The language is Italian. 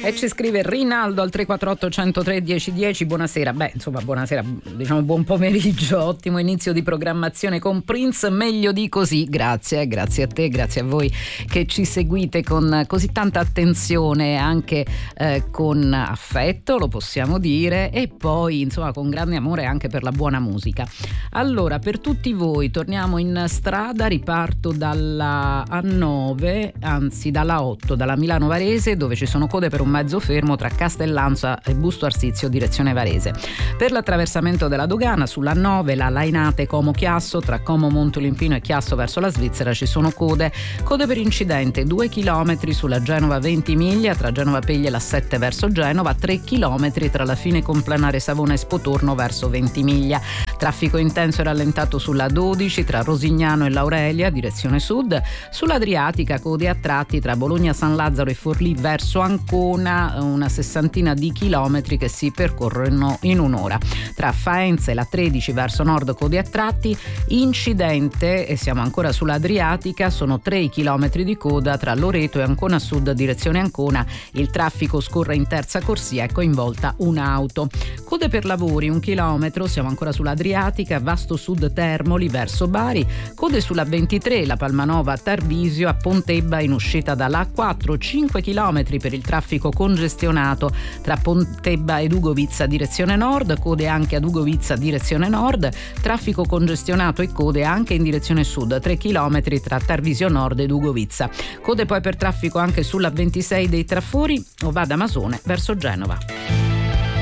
E ci scrive Rinaldo al 348 103 1010. Buonasera, buonasera, diciamo buon pomeriggio, ottimo inizio di programmazione con Prince, meglio di così. Grazie a te, grazie a voi che ci seguite con così tanta attenzione, anche con affetto, lo possiamo dire, e poi insomma con grande amore anche per la buona musica. Allora, per tutti voi torniamo in strada, riparto dalla A9, anzi dalla 8, dalla Milano Varese, dove ci sono code per un mezzo fermo tra Castellanza e Busto Arsizio direzione Varese. Per l'attraversamento della dogana sulla 9, la Lainate Como Chiasso, tra Como Montolimpino e Chiasso verso la Svizzera ci sono code per incidente, 2 km sulla Genova Ventimiglia tra Genova Peglia e la 7 verso Genova, 3 km tra la fine complanare Savona e Spotorno verso Ventimiglia. Traffico intenso e rallentato sulla 12 tra Rosignano e Laurelia direzione sud. Sull'Adriatica code a tratti tra Bologna San Lazzaro e Forlì verso Ancona, una sessantina di chilometri che si percorrono in un'ora. Tra Faenza e la 13 verso nord code a tratti, incidente, e siamo ancora sull'Adriatica, sono 3 chilometri di coda tra Loreto e Ancona Sud direzione Ancona. Il traffico scorre in terza corsia, è coinvolta un'auto. Code per lavori 1 chilometro, siamo ancora sull'Adriatica, Vasto Sud Termoli verso Bari. Code sulla 23, la Palmanova Tarvisio a Pontebba in uscita dalla A4, 5 chilometri per il traffico congestionato tra Pontebba ed Ugovizza direzione nord, code anche ad Ugovizza direzione nord, traffico congestionato e code anche in direzione sud, 3 chilometri tra Tarvisio Nord ed Ugovizza. Code poi per traffico anche sulla 26 dei Trafori o Vada Masone verso Genova.